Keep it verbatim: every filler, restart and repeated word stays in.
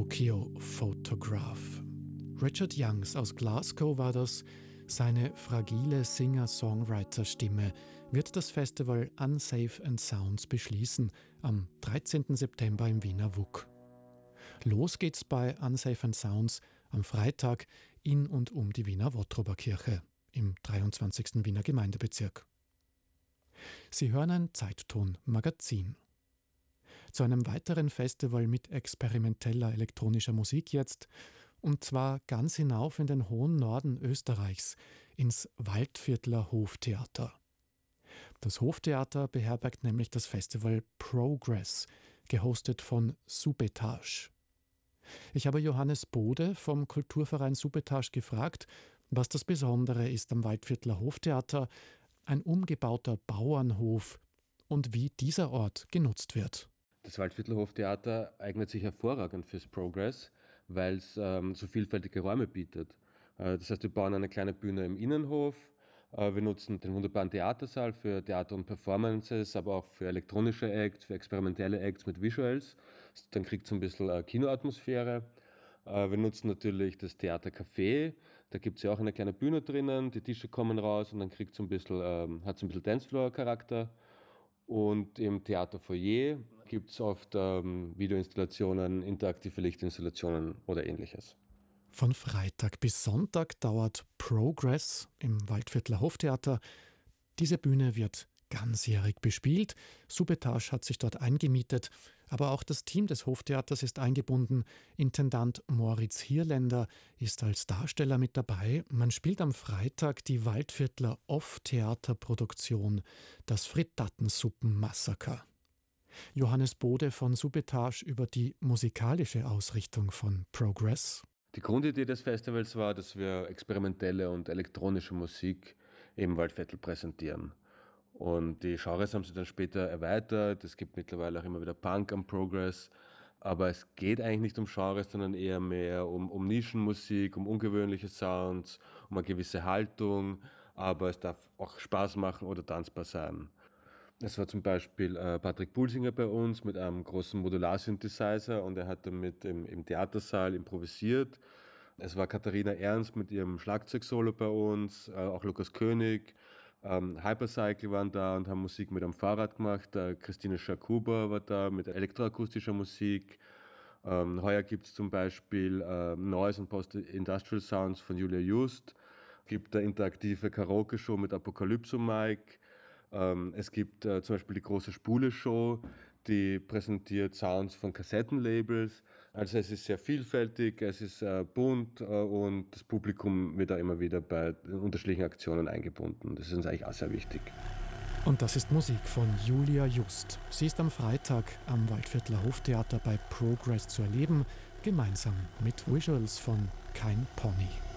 Tokyo Photograph. Richard Youngs aus Glasgow war das. Seine fragile Singer-Songwriter-Stimme wird das Festival Unsafe and Sounds beschließen am dreizehnten September im Wiener W U K. Los geht's bei Unsafe and Sounds am Freitag in und um die Wiener Wottrober Kirche im dreiundzwanzigsten Wiener Gemeindebezirk. Sie hören ein Zeitton-Magazin. Zu einem weiteren Festival mit experimenteller elektronischer Musik jetzt, und zwar ganz hinauf in den hohen Norden Österreichs, ins Waldviertler Hoftheater. Das Hoftheater beherbergt nämlich das Festival Progress, gehostet von Subetage. Ich habe Johannes Bode vom Kulturverein Subetage gefragt, was das Besondere ist am Waldviertler Hoftheater, ein umgebauter Bauernhof, und wie dieser Ort genutzt wird. Das Waldviertler Hoftheater eignet sich hervorragend fürs Progress, weil es ähm, so vielfältige Räume bietet. Äh, das heißt, wir bauen eine kleine Bühne im Innenhof, äh, wir nutzen den wunderbaren Theatersaal für Theater und Performances, aber auch für elektronische Acts, für experimentelle Acts mit Visuals. Dann kriegt es ein bisschen äh, Kinoatmosphäre. Äh, wir nutzen natürlich das Theatercafé, da gibt es ja auch eine kleine Bühne drinnen, die Tische kommen raus und dann kriegt es ein bisschen, ähm, hat es ein bisschen Dancefloor-Charakter. Und im Theaterfoyer gibt es oft ähm, Videoinstallationen, interaktive Lichtinstallationen oder ähnliches. Von Freitag bis Sonntag dauert Progress im Waldviertler Hoftheater. Diese Bühne wird ganzjährig bespielt. Subetage hat sich dort eingemietet, aber auch das Team des Hoftheaters ist eingebunden. Intendant Moritz Hierländer ist als Darsteller mit dabei. Man spielt am Freitag die Waldviertler Off-Theater-Produktion Das Frittatensuppen-Massaker. Johannes Bode von Subetage über die musikalische Ausrichtung von Progress. Die Grundidee des Festivals war, dass wir experimentelle und elektronische Musik im Waldviertel präsentieren. Und die Genres haben sie dann später erweitert. Es gibt mittlerweile auch immer wieder Punk am Progress. Aber es geht eigentlich nicht um Genres, sondern eher mehr um, um Nischenmusik, um ungewöhnliche Sounds, um eine gewisse Haltung. Aber es darf auch Spaß machen oder tanzbar sein. Es war zum Beispiel äh, Patrick Pulsinger bei uns mit einem großen Modular-Synthesizer und er hat damit im, im Theatersaal improvisiert. Es war Katharina Ernst mit ihrem Schlagzeugsolo bei uns, äh, auch Lukas König. Ähm, Hypercycle waren da und haben Musik mit am Fahrrad gemacht. Äh, Christine Schakuba war da mit elektroakustischer Musik. Ähm, heuer gibt es zum Beispiel äh, Noise und Post-Industrial Sounds von Julia Just. Es gibt eine interaktive Karaoke-Show mit Apokalypso Mike. Ähm, es gibt äh, zum Beispiel die große Spule-Show, die präsentiert Sounds von Kassettenlabels. Also es ist sehr vielfältig, es ist äh, bunt äh, und das Publikum wird da immer wieder bei unterschiedlichen Aktionen eingebunden. Das ist uns eigentlich auch sehr wichtig. Und das ist Musik von Julia Just. Sie ist am Freitag am Waldviertler Hoftheater bei Progress zu erleben, gemeinsam mit Visuals von Kein Pony.